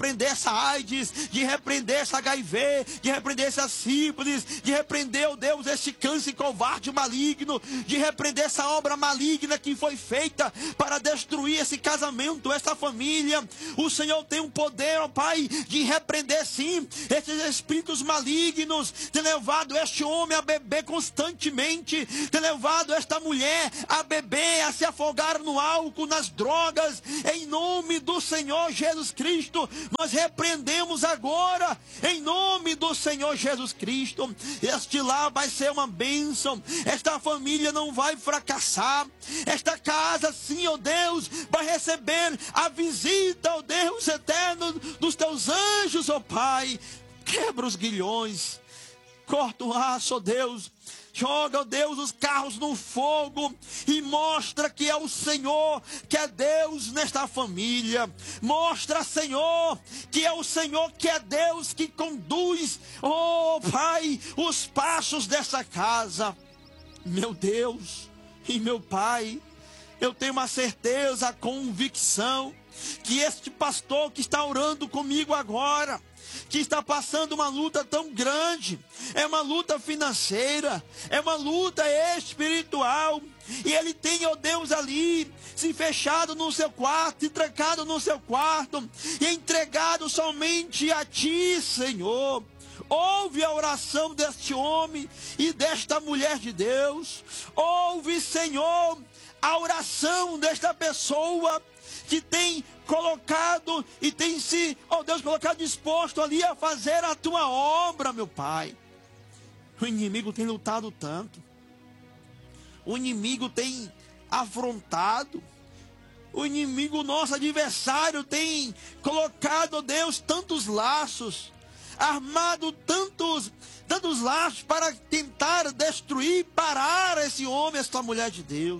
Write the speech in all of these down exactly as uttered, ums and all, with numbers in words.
repreender essa AIDS, de repreender essa H I V, de repreender essa sífilis, de repreender, ó Deus, esse câncer covarde maligno, de repreender essa obra maligna que foi feita para destruir esse casamento, essa família. O Senhor tem um poder, ó Pai, de repreender sim esses espíritos malignos, ter levado este homem a beber constantemente, ter levado esta mulher a beber, a se afogar no álcool, nas drogas. Em nome do Senhor Jesus Cristo, nós repreendemos agora, em nome do Senhor Jesus Cristo. Este lar vai ser uma bênção, esta família não vai fracassar, esta casa sim, ó Deus, vai receber a visita, ó Deus eterno, dos teus anjos, ó Pai. Quebra os guilhões, corta o aço, ó Deus, joga, ó Deus, os carros no fogo e mostra que é o Senhor, que é Deus nesta família. Mostra, Senhor, que é o Senhor, que é Deus que conduz, oh Pai, os passos dessa casa. Meu Deus e meu Pai, eu tenho uma certeza, a convicção, que este pastor que está orando comigo agora, que está passando uma luta tão grande, é uma luta financeira, é uma luta espiritual, e ele tem, ó Deus, ali, se fechado no seu quarto, se trancado no seu quarto, e entregado somente a Ti, Senhor. Ouve a oração deste homem e desta mulher de Deus. Ouve, Senhor, a oração desta pessoa que tem colocado e tem se, ó Deus, colocado disposto ali a fazer a Tua obra, meu Pai. O inimigo tem lutado tanto, o inimigo tem afrontado, o inimigo, nosso adversário, tem colocado, ó Deus, tantos laços, armado tantos, tantos laços para tentar destruir, parar esse homem, essa mulher de Deus.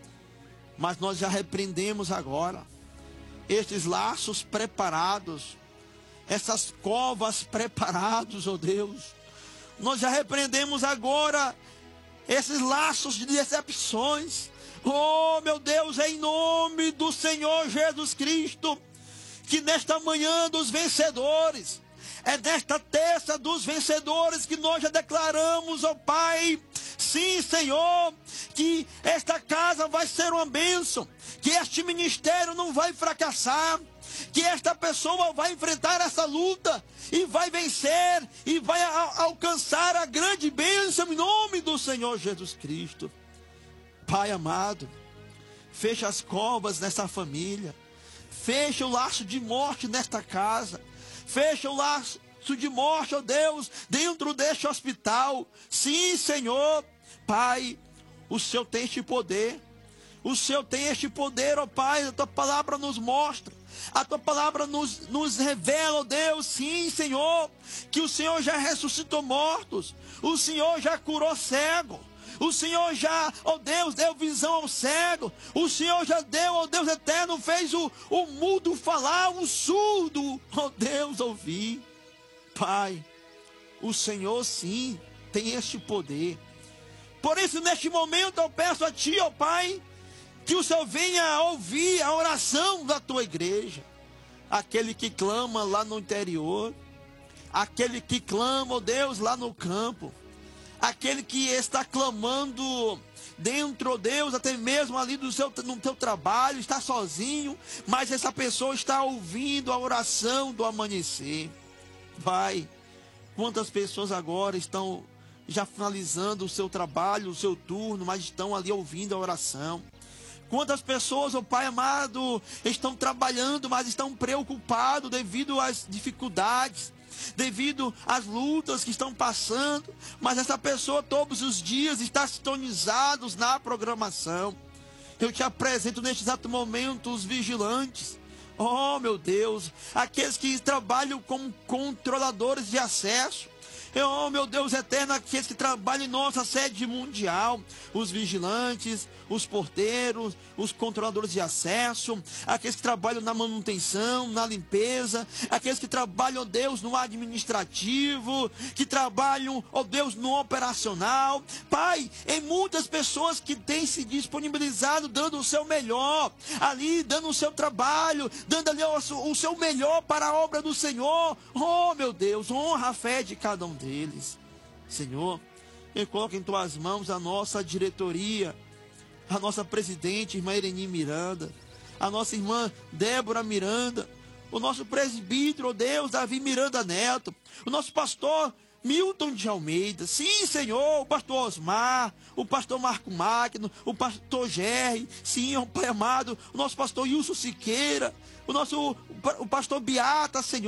Mas nós já repreendemos agora estes laços preparados, essas covas preparadas, ó Deus. Nós já repreendemos agora esses laços de decepções. Oh, meu Deus, em nome do Senhor Jesus Cristo, que nesta manhã dos vencedores, é nesta terça dos vencedores que nós já declaramos, ó Pai, sim, Senhor, que esta casa vai ser uma bênção, que este ministério não vai fracassar, que esta pessoa vai enfrentar essa luta e vai vencer e vai a, alcançar a grande bênção em nome do Senhor Jesus Cristo. Pai amado, fecha as covas nessa família, fecha o laço de morte nesta casa, fecha o laço de morte, ó Deus, dentro deste hospital. Sim, Senhor, Pai, o Senhor tem este poder, o Senhor tem este poder, ó Pai, a Tua palavra nos mostra, a Tua palavra nos, nos revela, ó Deus, sim, Senhor, que o Senhor já ressuscitou mortos, o Senhor já curou cego, o Senhor já, ó Deus, deu visão ao cego, o Senhor já deu, ó Deus eterno, fez o, o mudo falar, o surdo, ó Deus, ouvir. Pai, o Senhor sim tem este poder. Por isso, neste momento, eu peço a Ti, ó Pai, que o Senhor venha ouvir a oração da Tua igreja. Aquele que clama lá no interior, aquele que clama, ó Deus, lá no campo, aquele que está clamando dentro, ó Deus, até mesmo ali do seu, no teu trabalho, está sozinho, mas essa pessoa está ouvindo a oração do amanhecer. Pai, quantas pessoas agora estão já finalizando o seu trabalho, o seu turno, mas estão ali ouvindo a oração. Quantas pessoas, ó Pai amado, estão trabalhando, mas estão preocupados devido às dificuldades, devido às lutas que estão passando, mas essa pessoa todos os dias está sintonizada na programação. Eu te apresento neste exato momento os vigilantes. Oh, meu Deus, aqueles que trabalham como controladores de acesso, Oh, meu Deus eterno, aqueles que trabalham em nossa sede mundial, os vigilantes, os porteiros, os controladores de acesso, aqueles que trabalham na manutenção, na limpeza, aqueles que trabalham, ó Deus, no administrativo, que trabalham, ó Deus, no operacional. Pai, em muitas pessoas que têm se disponibilizado, dando o seu melhor, ali, dando o seu trabalho, dando ali o, o seu melhor para a obra do Senhor. Oh, meu Deus, honra a fé de cada um deles. Senhor, eu coloco em tuas mãos a nossa diretoria, a nossa presidente, irmã Ireni Miranda, a nossa irmã Débora Miranda, o nosso presbítero, oh Deus, Davi Miranda Neto, o nosso pastor Milton de Almeida, sim, Senhor, o pastor Osmar, o pastor Marco Magno, o pastor Gerry, sim, Pai amado, o nosso pastor Wilson Siqueira, o nosso o pastor Beata, Senhor.